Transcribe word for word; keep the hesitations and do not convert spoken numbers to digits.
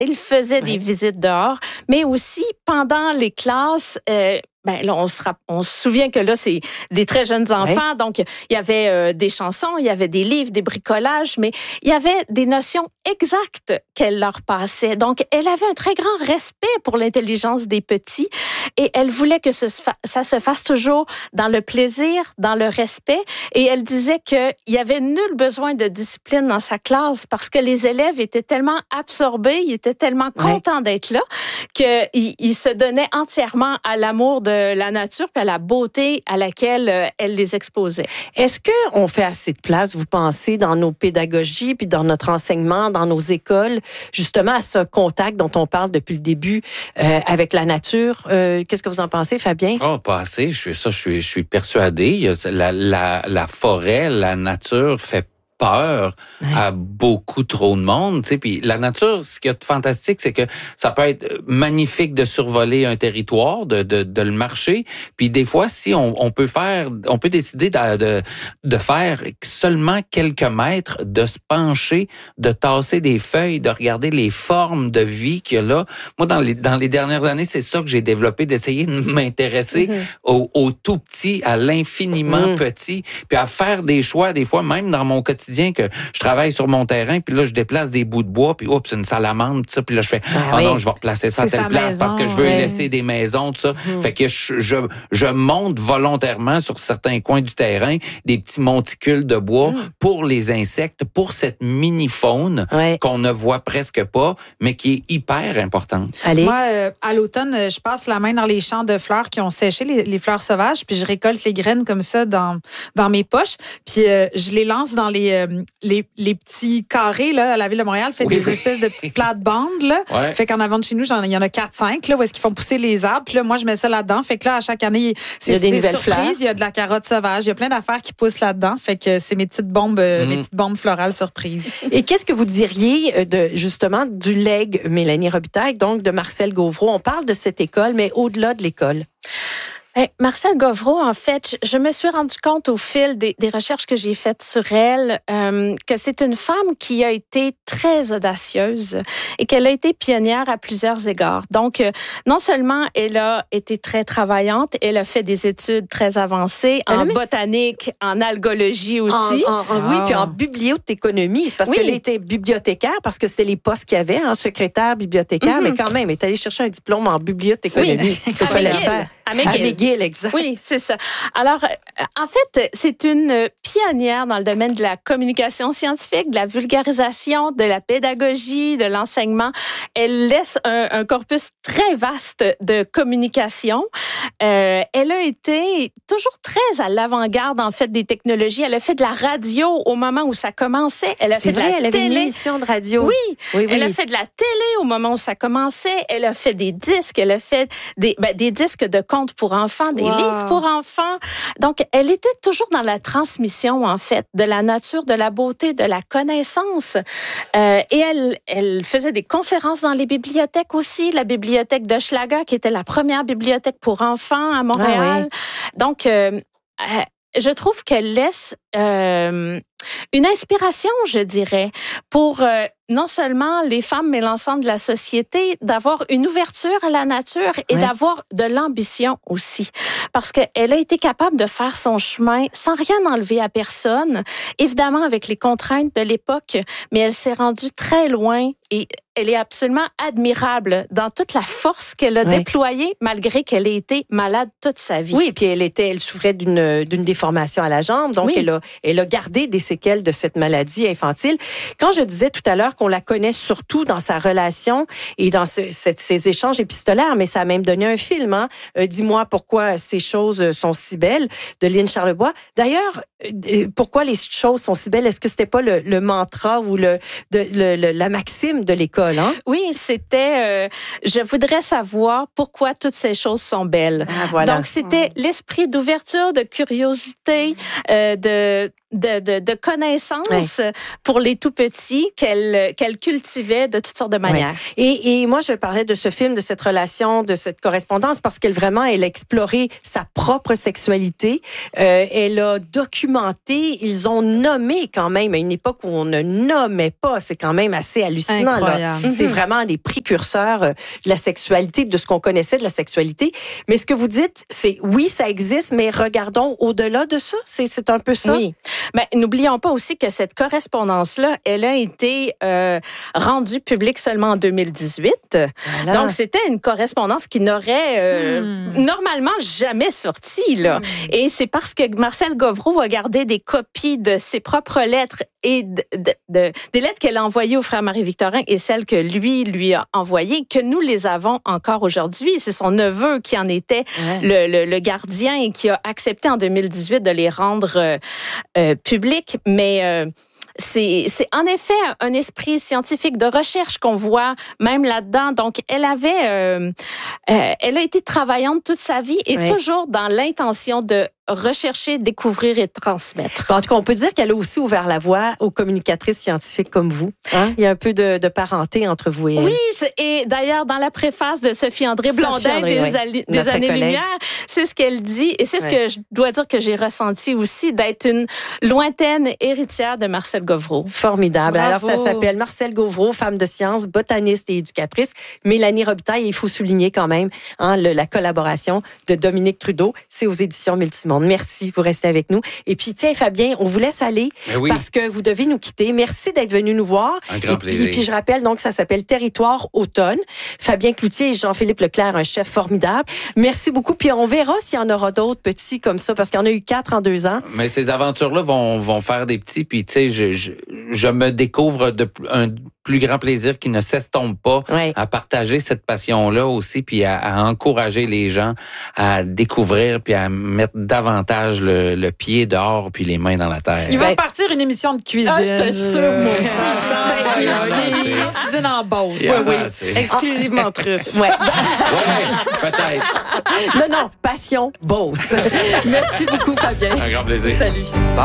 il faisait ouais. des visites dehors, mais aussi pendant les classes. Euh, Ben là, on se, rapp- on se souvient que là, c'est des très jeunes enfants. Ouais. Donc, il y avait euh, des chansons, il y avait des livres, des bricolages, mais il y avait des notions exactes qu'elle leur passait. Donc, elle avait un très grand respect pour l'intelligence des petits et elle voulait que ce, ça se fasse toujours dans le plaisir, dans le respect. Et elle disait qu'il y avait nul besoin de discipline dans sa classe parce que les élèves étaient tellement absorbés, ils étaient tellement contents ouais. d'être là qu'ils ils se donnaient entièrement à l'amour de de la nature puis à la beauté à laquelle euh, elle les exposait. Est-ce qu'on fait assez de place, vous pensez, dans nos pédagogies puis dans notre enseignement, dans nos écoles, justement à ce contact dont on parle depuis le début euh, avec la nature? Euh, qu'est-ce que vous en pensez, Fabien? Oh, pas assez. Je suis ça, je suis, je suis persuadé. La, la, la forêt, la nature fait peur ouais. à beaucoup trop de monde, tu sais. Puis la nature, ce qui est fantastique, c'est que ça peut être magnifique de survoler un territoire, de de, de le marcher. Puis des fois, si on, on peut faire, on peut décider de, de de faire seulement quelques mètres, de se pencher, de tasser des feuilles, de regarder les formes de vie qu'il y a là. Moi, dans les dans les dernières années, c'est ça que j'ai développé, d'essayer de m'intéresser mm-hmm. au, au tout petit, à l'infiniment mm. petit, puis à faire des choix. Des fois, même dans mon quotidien, que je travaille sur mon terrain, puis là, je déplace des bouts de bois, puis oups, c'est une salamandre, tout ça, puis là, je fais, ah oh oui. non, je vais replacer ça c'est à telle place maison, parce que je veux ouais. laisser des maisons, tout ça. Mmh. Fait que je, je, je monte volontairement sur certains coins du terrain des petits monticules de bois mmh. pour les insectes, pour cette mini-faune ouais. qu'on ne voit presque pas, mais qui est hyper importante. Alex? Moi, euh, à l'automne, je passe la main dans les champs de fleurs qui ont séché, les, les fleurs sauvages, puis je récolte les graines comme ça dans, dans mes poches, puis euh, je les lance dans les euh, Les, les petits carrés, là, à la Ville de Montréal, fait oui. des espèces de petites plates-bandes, là. Ouais. Fait qu'en avant de chez nous, il y en a quatre cinq, là, où est-ce qu'ils font pousser les arbres. Puis là, moi, je mets ça là-dedans. Fait que là, à chaque année, c'est, il y a des nouvelles fleurs. Il y a de la carotte sauvage. Il y a plein d'affaires qui poussent là-dedans. Fait que c'est mes petites bombes, mm. mes petites bombes florales surprises. Et qu'est-ce que vous diriez de, justement, du legs Mélanie Robitaille, donc de Marcel Gauvreau? On parle de cette école, mais au-delà de l'école. Hey, Marcel Gauvreau, en fait, je me suis rendu compte au fil des, des recherches que j'ai faites sur elle euh, que c'est une femme qui a été très audacieuse et qu'elle a été pionnière à plusieurs égards. Donc, euh, non seulement elle a été très travaillante, elle a fait des études très avancées elle en mis... botanique, en algologie aussi. En, en, en, oui, puis en bibliothéconomie. C'est parce oui. qu'elle était bibliothécaire, parce que c'était les postes qu'il y avait, hein, secrétaire, bibliothécaire, mm-hmm. mais quand même, elle est allée chercher un diplôme en bibliothéconomie. Oui. Il fallait faire. À McGill. À McGill, exact. Oui, c'est ça. Alors, en fait, c'est une pionnière dans le domaine de la communication scientifique, de la vulgarisation, de la pédagogie, de l'enseignement. Elle laisse un, un corpus très vaste de communication. Euh, elle a été toujours très à l'avant-garde, en fait, des technologies. Elle a fait de la radio au moment où ça commençait. Elle a c'est fait vrai, de la elle télé. avait une émission de radio. Oui, oui, oui. Elle a fait de la télé au moment où ça commençait. Elle a fait des disques. Elle a fait des, ben, des disques de contes pour enfants, des wow. livres pour enfants. Donc, elle était toujours dans la transmission, en fait, de la nature, de la beauté, de la connaissance. Euh, et elle, elle faisait des conférences dans les bibliothèques aussi. La bibliothèque d'Hochelaga, qui était la première bibliothèque pour enfants à Montréal. Ah, oui. Donc, euh, euh, je trouve qu'elle laisse euh, une inspiration, je dirais, pour euh, non seulement les femmes, mais l'ensemble de la société, d'avoir une ouverture à la nature et ouais. d'avoir de l'ambition aussi. Parce qu'elle a été capable de faire son chemin sans rien enlever à personne, évidemment avec les contraintes de l'époque, mais elle s'est rendue très loin et elle est absolument admirable dans toute la force qu'elle a ouais. déployée, malgré qu'elle ait été malade toute sa vie. Oui, puis elle était, elle souffrait d'une, d'une déformation à la jambe, donc oui. elle a, elle a gardé des séquelles de cette maladie infantile. Quand je disais tout à l'heure qu'on la connaît surtout dans sa relation et dans ce, cette, ses échanges épistolaires, mais ça a même donné un film, hein? Euh, Dis-moi pourquoi ces choses sont si belles, de Lynn Charlebois. D'ailleurs, euh, pourquoi les choses sont si belles? Est-ce que c'était pas le, le mantra ou le, de, le, le la maxime de l'école, hein? Oui, c'était euh, je voudrais savoir pourquoi toutes ces choses sont belles. Ah, voilà. Donc, c'était mmh. l'esprit d'ouverture, de curiosité, euh, de de, de, de connaissances ouais. pour les tout-petits qu'elle qu'elle cultivait de toutes sortes de manières. Ouais. Et, et moi, je parlais de ce film, de cette relation, de cette correspondance, parce qu'elle vraiment, elle a exploré sa propre sexualité. Euh, elle a documenté, ils ont nommé quand même, à une époque où on ne nommait pas, c'est quand même assez hallucinant. Là. Mm-hmm. C'est vraiment des précurseurs de la sexualité, de ce qu'on connaissait de la sexualité. Mais ce que vous dites, c'est oui, ça existe, mais regardons au-delà de ça. C'est, c'est un peu ça. Oui. Ben, n'oublions pas aussi que cette correspondance-là, elle a été euh, rendue publique seulement en deux mille dix-huit. Voilà. Donc, c'était une correspondance qui n'aurait euh, hmm. normalement jamais sorti. Là. Hmm. Et c'est parce que Marcel Govreau a gardé des copies de ses propres lettres et de, de, de, des lettres qu'elle a envoyées au frère Marie-Victorin et celles que lui, lui a envoyées, que nous les avons encore aujourd'hui. C'est son neveu qui en était ouais. le, le, le gardien et qui a accepté en deux mille dix-huit de les rendre euh, euh, publics. Mais... Euh, C'est, c'est en effet un esprit scientifique de recherche qu'on voit même là-dedans. Donc, elle avait, euh, euh, elle a été travaillante toute sa vie et oui. toujours dans l'intention de rechercher, découvrir et transmettre. En tout cas, on peut dire qu'elle a aussi ouvert la voie aux communicatrices scientifiques comme vous. Hein? Il y a un peu de, de parenté entre vous et elle. Oui, et d'ailleurs, dans la préface de Sophie-André Blondin Sophie André, des, oui. ali- des années-lumière, c'est ce qu'elle dit et c'est ce oui. que je dois dire que j'ai ressenti aussi, d'être une lointaine héritière de Marcel Govreau. Formidable. Bravo. Alors, ça s'appelle Marcel Govreau, femme de science, botaniste et éducatrice. Mélanie Robitaille, il faut souligner quand même hein, le, la collaboration de Dominique Trudeau. C'est aux éditions Multimonde. Merci, vous restez avec nous. Et puis, tiens, Fabien, on vous laisse aller oui. parce que vous devez nous quitter. Merci d'être venu nous voir. Un grand et plaisir. Puis, et puis, je rappelle, donc, ça s'appelle Territoire Automne. Fabien Cloutier et Jean-Philippe Leclerc, un chef formidable. Merci beaucoup. Puis, on verra s'il y en aura d'autres petits comme ça, parce qu'il y en a eu quatre en deux ans. Mais ces aventures-là vont, vont faire des petits. Puis, tu sais, je, je, je me découvre de un plus grand plaisir qui ne s'estompe pas oui. à partager cette passion-là aussi, puis à, à encourager les gens à découvrir, puis à mettre davantage le, le pied dehors, puis les mains dans la terre. Il va ben, partir une émission de cuisine. Ah, je te sûre, moi aussi. Cuisine en Beauce. Oui, oui. Exclusivement truffe. Ouais. ouais, peut-être. Non, non, passion Beauce. Merci beaucoup, Fabien. Un grand plaisir. Salut.